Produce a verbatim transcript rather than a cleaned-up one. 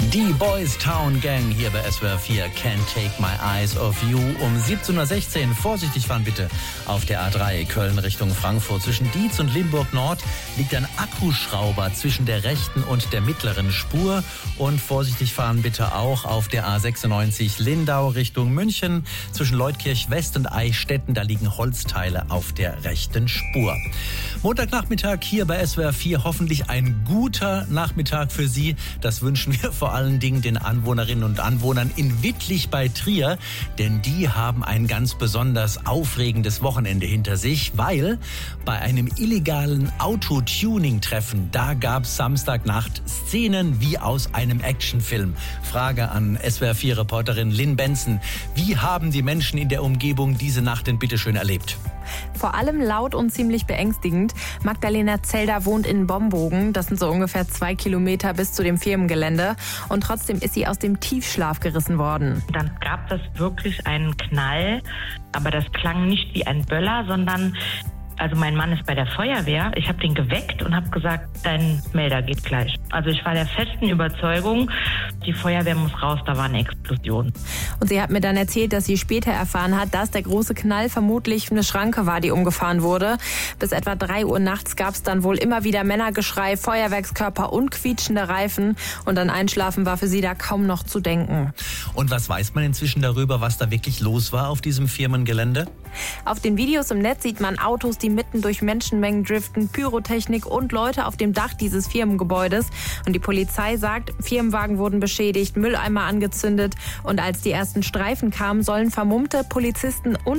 Die Boys Town Gang hier bei S W R vier, Can't Take My Eyes Off You. Um siebzehn Uhr sechzehn, vorsichtig fahren bitte auf der A drei, Köln Richtung Frankfurt. Zwischen Dietz und Limburg Nord liegt ein Akkuschrauber zwischen der rechten und der mittleren Spur. Und vorsichtig fahren bitte auch auf der A sechsundneunzig Lindau Richtung München. Zwischen Leutkirch West und Eichstätten, da liegen Holzteile auf der rechten Spur. Montagnachmittag hier bei S W R vier, hoffentlich ein guter Nachmittag für Sie. Das wünschen wir vor allen Dingen den Anwohnerinnen und Anwohnern in Wittlich bei Trier, denn die haben ein ganz besonders aufregendes Wochenende hinter sich, weil bei einem illegalen Autotuning-Treffen, da gab es Samstagnacht Szenen wie aus einem Actionfilm. Frage an S W R vier-Reporterin Lynn Benson: Wie haben die Menschen in der Umgebung diese Nacht denn bitteschön erlebt? Vor allem laut und ziemlich beängstigend. Magdalena Zelder wohnt in Bombogen. Das sind so ungefähr zwei Kilometer bis zu dem Firmengelände. Und trotzdem ist sie aus dem Tiefschlaf gerissen worden. Dann gab es wirklich einen Knall, aber das klang nicht wie ein Böller, sondern... Also mein Mann ist bei der Feuerwehr. Ich habe den geweckt und habe gesagt, dein Melder geht gleich. Also ich war der festen Überzeugung, die Feuerwehr muss raus, da war eine Explosion. Und sie hat mir dann erzählt, dass sie später erfahren hat, dass der große Knall vermutlich eine Schranke war, die umgefahren wurde. Bis etwa drei Uhr nachts gab es dann wohl immer wieder Männergeschrei, Feuerwerkskörper und quietschende Reifen. Und an Einschlafen war für sie da kaum noch zu denken. Und was weiß man inzwischen darüber, was da wirklich los war auf diesem Firmengelände? Auf den Videos im Netz sieht man Autos, die mitten durch Menschenmengen driften, Pyrotechnik und Leute auf dem Dach dieses Firmengebäudes. Und die Polizei sagt, Firmenwagen wurden beschädigt, Mülleimer angezündet. Und als die ersten Streifen kamen, sollen vermummte Polizisten und